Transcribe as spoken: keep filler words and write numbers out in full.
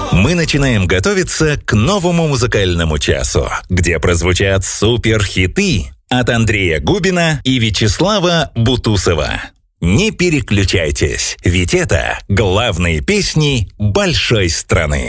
Мы начинаем готовиться к новому музыкальному часу, где прозвучат суперхиты от Андрея Губина и Вячеслава Бутусова. Не переключайтесь, ведь это главные песни большой страны.